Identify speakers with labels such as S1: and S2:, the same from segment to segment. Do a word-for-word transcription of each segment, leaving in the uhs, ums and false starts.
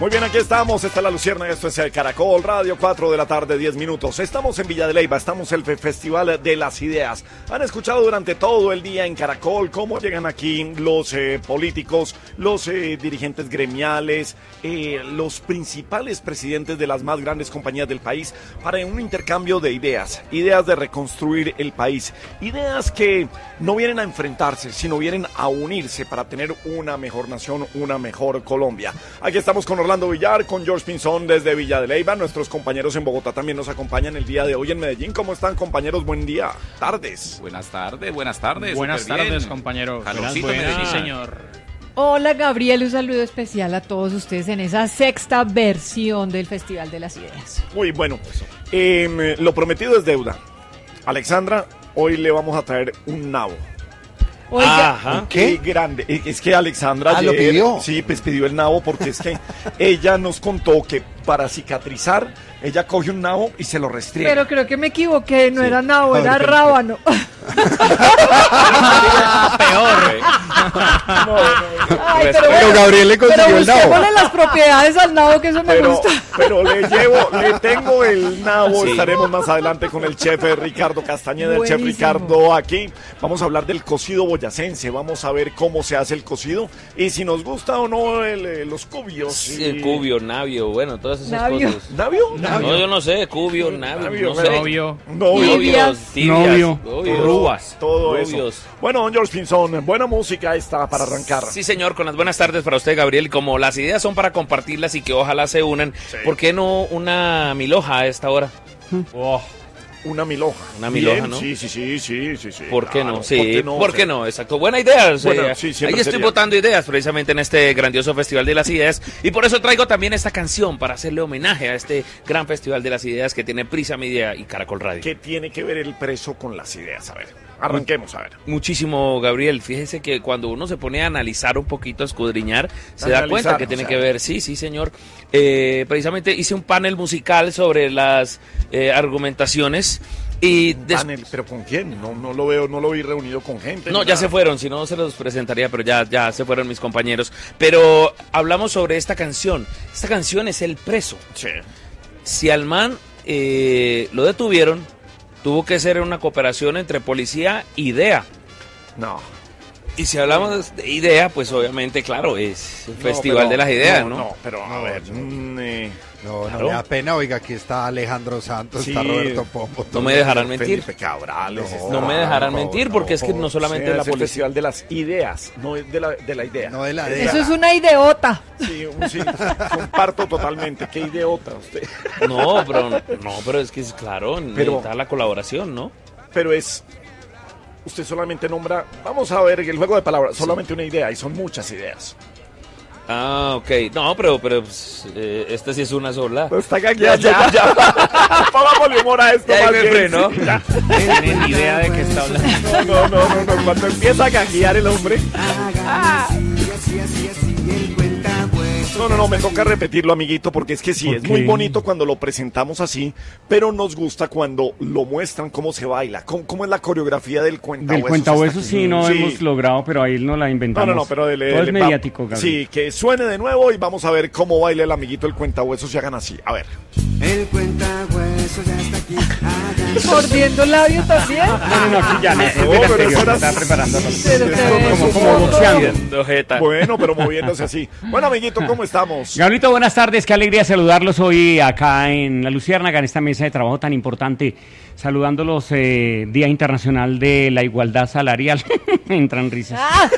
S1: Muy bien, aquí estamos, está la Luciérnaga, esto es el Caracol Radio, cuatro de la tarde, diez minutos. Estamos en Villa de Leyva, estamos en el Festival de las Ideas. Han escuchado durante todo el día en Caracol cómo llegan aquí los eh, políticos, los eh, dirigentes gremiales, eh, los principales presidentes de las más grandes compañías del país para un intercambio de ideas, ideas de reconstruir el país, ideas que no vienen a enfrentarse, sino vienen a unirse para tener una mejor nación, una mejor Colombia. Aquí estamos con Orlando Villar, con George Pinzón desde Villa de Leyva. Nuestros compañeros en Bogotá también nos acompañan el día de hoy en Medellín. ¿Cómo están, compañeros? Buen día, tardes.
S2: Buenas tardes, buenas tardes.
S3: Buenas tardes, compañeros.
S2: Calorcito,
S3: buenas.
S2: sí, señor.
S4: Hola, Gabriel, un saludo especial a todos ustedes en esa sexta versión del Festival de las Ideas.
S1: Muy bueno, eh, lo prometido es deuda. Alexandra, hoy le vamos a traer un nabo.
S4: Oiga,
S1: Ajá. ¿Qué? Grande. Es que Alexandra
S5: ¿Ah,
S1: ayer,
S5: lo pidió?
S1: Sí, pues pidió el nabo porque es que ella nos contó que para cicatrizar, ella coge un nabo y se lo restriega.
S4: pero creo que me equivoqué, no
S1: Sí.
S4: era nabo, era
S1: Ay,
S4: rábano.
S3: Peor.
S1: No, no, no.
S4: Ay,
S5: Pero
S4: bueno,
S5: Gabriel le consiguió
S4: pero
S5: el nabo.
S4: busquémosle las propiedades al nabo, que eso me
S1: Pero,
S4: gusta.
S1: pero le llevo, le tengo el nabo.
S2: Sí.
S1: Estaremos más adelante con el chef Ricardo Castañeda, el chef
S4: Buenísimo.
S1: Ricardo aquí. Vamos a hablar del cocido boyacense. Vamos a ver cómo se hace el cocido y si nos gusta o no el, eh, los cubios.
S2: Sí,
S1: y-
S2: el cubio, navio, bueno, todas esas
S4: Navio.
S2: cosas.
S1: ¿Navio?
S2: No, yo no sé, cubio, navio,
S1: Navio,
S2: no sé.
S3: Novio.
S1: Novio.
S2: Novios, tibias,
S3: Novio.
S2: novios.
S3: Rúas.
S1: Todo
S2: Novios.
S1: eso. Bueno, don George Pinzón, buena música esta para arrancar.
S2: Sí, señor, con las buenas tardes para usted, Gabriel. Como las ideas son para compartirlas y que ojalá se unan,
S1: Sí.
S2: ¿por qué no una milhoja a esta hora?
S3: Oh,
S1: Una milhoja.
S2: Una milhoja,
S1: Bien,
S2: ¿no?
S1: Sí, sí, sí, sí, sí, sí.
S2: ¿Por qué
S1: claro.
S2: no? Sí,
S1: ¿Por qué no?
S2: ¿por
S1: Sí.
S2: qué no? Exacto. Buena idea. o sea,
S1: Bueno, sí, siempre
S2: ahí estoy
S1: sería.
S2: botando ideas precisamente en este grandioso Festival de las Ideas. Y por eso traigo también esta canción para hacerle homenaje a este gran Festival de las Ideas que tiene Prisa Media y Caracol Radio.
S1: ¿Qué tiene que ver el preso con las ideas? A ver, arranquemos, a ver.
S2: Muchísimo, Gabriel. Fíjese que cuando uno se pone a analizar un poquito, a escudriñar, se da
S1: Analizar,
S2: cuenta que
S1: o
S2: tiene
S1: sea.
S2: que ver. Sí, sí, señor. Eh, precisamente hice un panel musical sobre las eh, argumentaciones y des-
S1: Panel, ¿pero con quién? No, no lo veo, no lo vi reunido con gente.
S2: No,
S1: ni
S2: ya
S1: nada.
S2: se fueron, si no se los presentaría, pero ya, ya se fueron mis compañeros. Pero hablamos sobre esta canción. Esta canción es El Preso.
S1: Sí.
S2: Si al man eh, lo detuvieron, tuvo que ser una cooperación entre policía y D E A.
S1: No.
S2: Y si hablamos de idea, pues obviamente, claro, es el
S1: No,
S2: Festival
S1: pero-
S2: de las Ideas, ¿no?
S1: No, no, pero a
S5: No,
S1: ver.
S5: no.
S1: mm, eh,
S5: No,
S2: Claro.
S5: no me da pena, oiga, aquí está Alejandro Santos,
S1: Sí.
S5: está Roberto Pombo.
S2: No me dejarán mentir.
S1: Felipe Cabrales.
S5: No,
S1: está-
S2: No me dejarán
S5: no,
S2: mentir
S5: no,
S2: porque es que no
S1: O
S2: solamente
S1: sea,
S2: la
S1: es el
S2: policía.
S1: festival de las ideas, no es de la, de la idea.
S5: No de la
S1: Es
S5: idea.
S4: Eso es una ideota.
S1: Sí, un- sí, comparto totalmente. Qué idiota usted.
S2: No, pero no, pero es que es claro,
S1: Pero-
S2: necesita la colaboración, ¿no?
S1: Pero es. Usted solamente nombra. Vamos a ver el juego de palabras. Solamente una idea y son muchas ideas.
S2: Ah, ok. No, pero, pero pues, eh, esta sí es una sola.
S1: Pues está gagueado. Ya, ya, ya. Pongámosle humor a esto.
S2: Ya
S1: más
S2: me
S1: bien,
S2: frenó.
S1: sí, ya.
S3: no tienen ni idea de qué está hablando.
S1: No, no, no, no, no. Cuando empieza a gaguear el hombre. No, no, no, me toca repetirlo, amiguito, porque es que sí,
S3: ¿Por
S1: es
S3: qué?
S1: muy bonito cuando lo presentamos así, pero nos gusta cuando lo muestran cómo se baila, cómo, cómo es la coreografía del cuentahuesos.
S3: Del cuentahuesos
S1: hasta
S3: sí
S1: aquí.
S3: no
S1: Sí.
S3: hemos logrado, pero ahí no la
S1: No,
S3: inventamos.
S1: no, no, pero dele,
S3: Todo
S1: dele,
S3: es
S1: va-
S3: mediático, Gabriel.
S1: Sí, que suene de nuevo y vamos a ver cómo baila el amiguito el cuentahuesos y hagan así. A ver.
S6: El cuentahuesos ya está aquí. Hagan
S4: Mordiendo labio también.
S3: No, no, no, aquí ya no. Es
S1: No,
S3: del
S1: pero
S3: anterior,
S1: eso era-
S3: está preparando.
S4: Pero
S1: Esto
S4: se
S1: no
S4: ve
S1: es
S3: Como,
S1: un
S3: como
S1: modo.
S3: boxeando.
S2: Viendo jeta.
S1: Bueno, pero moviéndose así. Bueno, amiguito, ¿cómo estamos?
S3: Gabrielito, buenas tardes, qué alegría saludarlos hoy acá en La Luciérnaga, en esta mesa de trabajo tan importante, saludándolos eh, Día Internacional de la Igualdad Salarial. Entran risas.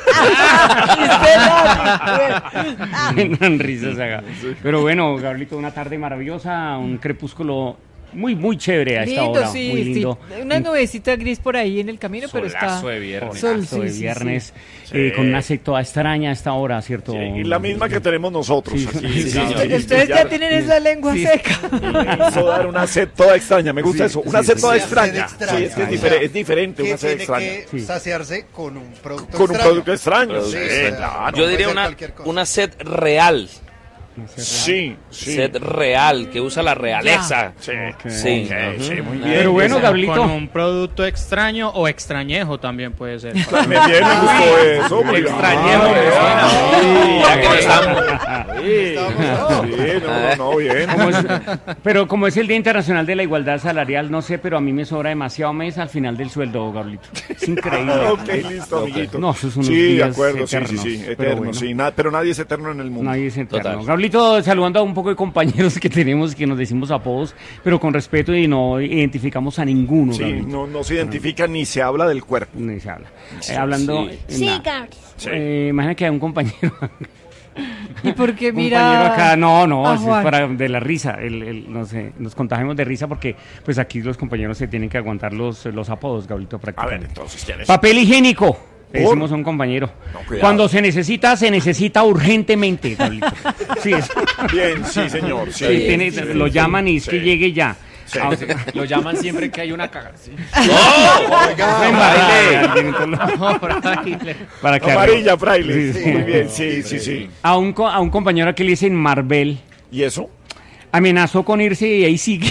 S3: Entran risas acá. Pero bueno, Gabrielito, una tarde maravillosa, un crepúsculo muy, muy chévere a esta
S4: Lindo,
S3: hora,
S4: sí,
S3: muy
S4: sí.
S3: lindo.
S4: Una nubecita gris por ahí en el camino, pero está...
S2: Solazo de viernes.
S4: Sol,
S3: Solazo de
S4: sí, sí,
S3: viernes,
S1: sí.
S3: eh,
S1: Sí.
S3: con una sed toda extraña a esta hora, ¿cierto?
S1: Sí, y la misma que tenemos nosotros
S3: Sí,
S1: aquí.
S3: sí,
S1: sí,
S2: señor.
S1: sí,
S4: Ustedes ya tienen esa lengua
S3: Sí.
S4: seca.
S1: Me hizo dar una sed toda extraña, me gusta
S3: Sí,
S1: eso, una
S3: sí,
S1: sed
S3: sí,
S1: toda
S5: Sed
S1: extraña.
S5: extraña.
S1: Sí, es que es,
S5: O
S1: difere-
S5: sea,
S1: es diferente
S5: que
S1: una sed
S5: tiene
S1: extraña.
S5: que
S3: Sí.
S5: saciarse con un producto
S1: Con un
S5: extraño.
S1: producto extraño.
S2: Sí,
S1: Sí,
S5: o sea,
S1: claro.
S2: Yo
S5: puede
S2: diría
S5: ser
S2: una,
S5: cualquier cosa.
S2: una sed real.
S1: Sí, sí.
S2: Sed real, que usa la realeza.
S1: Sí,
S3: Ok.
S2: Sí.
S1: ok, sí, muy bien.
S3: Pero bueno,
S1: Bien.
S3: Gabrielito.
S7: Con un producto extraño o extrañejo también puede ser.
S1: Me bien, me gustó eso. muy bien.
S7: Extrañejo,
S1: Ah,
S7: me suena.
S1: sí,
S2: Ya que no estamos,
S1: Sí, no, no, no, bien.
S3: Como es- pero como es el Día Internacional de la Igualdad Salarial, no sé, pero a mí me sobra demasiado mes al final del sueldo, Gablito. Es increíble.
S1: Ah, ok, listo, amiguito.
S3: No, esos son unos
S1: Sí, de
S3: días
S1: acuerdo, sí,
S3: eternos,
S1: sí, sí,
S3: pero
S1: eterno,
S3: bueno.
S1: sí. na- pero nadie es eterno en el mundo.
S3: Nadie es eterno.
S2: Total.
S3: Gablito, saludando a un poco de compañeros que tenemos que nos decimos apodos, pero con respeto y no identificamos a ninguno.
S1: Sí,
S3: Gablito.
S1: no, no se identifica ni se habla del cuerpo.
S3: Ni se habla. Eh, hablando.
S2: sí.
S3: en
S8: Sí,
S3: la-
S8: Gabriel.
S1: Sí.
S3: eh, imagina que hay un compañero.
S4: ¿Y por qué
S3: compañero
S4: mira
S3: acá, no, no,
S4: a
S3: eso es
S4: Juan?
S3: para de la risa, el, el- no sé, nos contagiamos de risa porque pues aquí los compañeros se tienen que aguantar los, los apodos, Gablito,
S1: A ver,
S3: prácticamente.
S1: entonces, ¿quién es?
S3: Papel higiénico, le decimos a un compañero.
S1: No, cuidado.
S3: Cuando se necesita, se necesita urgentemente, Gablito. Sí, es,
S1: Bien, sí, señor. Sí,
S3: sí, tiene-
S1: sí,
S3: lo
S1: sí,
S3: llaman y es
S1: sí.
S3: que llegue ya.
S1: Sí.
S3: Ah, o sea,
S7: Lo llaman siempre que hay una cagada. ¿sí?
S3: fue embarrado, alguien, entonces lo-
S7: No, fraile.
S3: para que
S1: Amarilla, fraile.
S3: Sí, sí.
S1: Muy bien, sí, sí, sí.
S3: A un, co- a un compañero que le dicen Marvel,
S1: ¿Y eso?
S3: amenazó con irse y ahí sigue.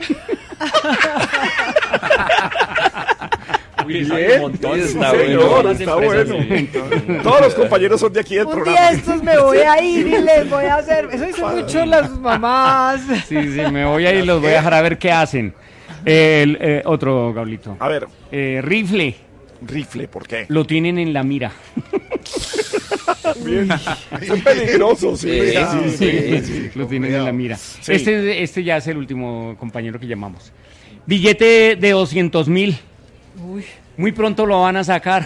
S7: Uy, eso hay un montón.
S1: Sí,
S2: está
S1: señor,
S2: bueno.
S1: está bueno. Todos los compañeros son de aquí del
S4: Un
S1: programa.
S4: día estos me voy a ir y les voy a hacer. Eso dicen mucho las mamás.
S3: Sí, sí, me voy a ir y los voy a dejar a ver qué hacen. El, eh, otro, Gablito.
S1: A ver,
S3: Eh, rifle,
S1: rifle, ¿por qué?
S3: lo tienen en la mira.
S1: Bien. Son peligrosos, sí.
S2: Sí,
S1: Sí, sí, sí.
S3: Lo tienen en la mira.
S1: Sí.
S3: Este, este ya es el último compañero que llamamos. Billete de doscientos mil.
S4: Uy.
S3: Muy pronto lo van a sacar.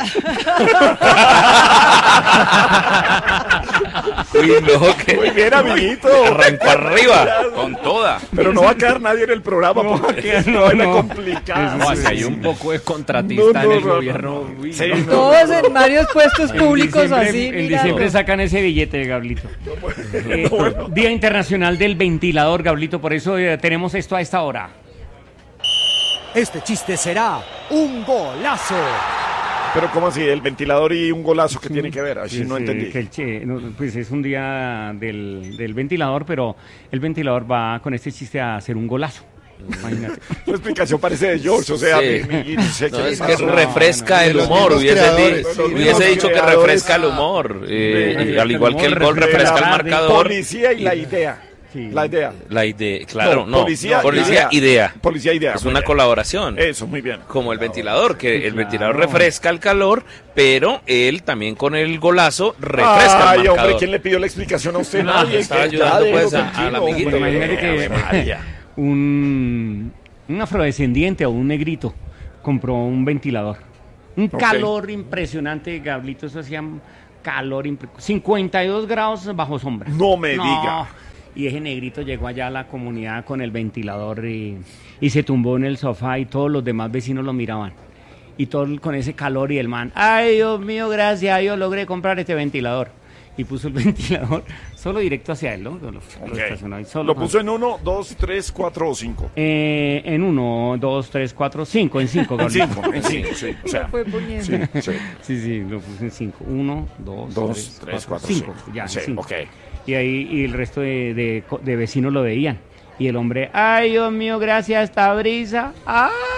S2: Uy, no, que
S1: Muy bien, amiguito.
S2: arrancó arriba, con toda.
S1: Pero no va a quedar nadie en el programa porque
S3: no,
S1: no van a
S3: no.
S1: complicar.
S7: No, si hay un poco de contratista
S1: No, no,
S7: en el
S1: no,
S7: gobierno.
S1: no.
S7: uy,
S1: Sí,
S7: no.
S1: no.
S4: Todos en varios puestos públicos
S3: en diciembre,
S4: así.
S3: en
S4: mira.
S3: diciembre sacan ese billete, Gablito. Eh, Día Internacional del Ventilador, Gablito. Por eso eh, tenemos esto a esta hora.
S6: Este chiste será un golazo.
S1: Pero ¿cómo así? ¿El ventilador y un golazo que tiene que ver? Así
S3: Es,
S1: no
S3: eh,
S1: entendí.
S3: que el che- no, pues es un día del, del ventilador, pero el ventilador va con este chiste a hacer un golazo. Imagínate.
S1: La explicación parece de George, o sea,
S2: Sí.
S1: mi- mi- sé
S2: No,
S1: que
S2: es
S1: le
S2: que
S1: pasó.
S2: refresca
S5: de
S2: el
S5: los
S2: humor.
S5: mismos
S2: Hubiese,
S5: creadores.
S2: di-
S1: Los
S2: hubiese
S1: mismos
S2: dicho que
S1: creadores.
S2: refresca el humor. Eh,
S3: Sí,
S2: al igual que el gol
S3: refresca
S2: refresca el
S3: la
S2: marcador.
S1: Policía y la idea.
S3: Sí.
S1: La idea.
S2: La idea, claro, no.
S1: policía,
S2: Policía, idea.
S1: Policía, idea.
S2: Es
S1: muy
S2: una
S1: bien.
S2: colaboración.
S1: Eso, muy bien.
S2: Como el ventilador, que
S3: Sí,
S2: el
S3: claro.
S2: ventilador refresca el calor, pero él también con el golazo refresca
S1: Ay,
S2: el marcador.
S1: hombre, ¿quién le pidió la explicación a usted?
S2: No,
S1: Nadie.
S2: estaba
S1: que-
S2: ayudando,
S1: ya,
S2: pues,
S1: déjelo
S2: a-
S1: tranquilo,
S2: al amiguito.
S1: hombre.
S3: Imagínate
S1: Ave
S3: que
S1: María.
S3: un, un afrodescendiente o un negrito compró un ventilador. Un
S1: Ok.
S3: calor impresionante, Gablito, eso hacía un calor impre- cincuenta y dos grados bajo sombra.
S1: No me diga.
S3: Y ese negrito llegó allá a la comunidad con el ventilador y, y se tumbó en el sofá y todos los demás vecinos lo miraban. Y todo con ese calor y el man, ay Dios mío, gracias a Dios logré comprar este ventilador. Y puso el ventilador solo directo hacia él, ¿no? Lo, lo
S1: Ok.
S3: estacionó ahí solo.
S1: Lo puso en uno, dos, tres, cuatro o cinco.
S3: Eh, en uno, dos, tres, cuatro, cinco, en cinco.
S1: En
S3: Gabriel.
S1: cinco, en cinco, sí. O sea,
S4: Lo fue poniendo.
S1: sí, sí.
S3: Sí, sí, lo puse en cinco. Uno, dos,
S1: Dos, tres, cuatro,
S3: cinco.
S1: cinco.
S3: Ya,
S1: Sí,
S3: cinco.
S1: ok.
S3: Y ahí y el resto de, de co- de vecinos lo veían. Y el hombre, ay Dios mío, gracias a esta brisa. ¡Ay!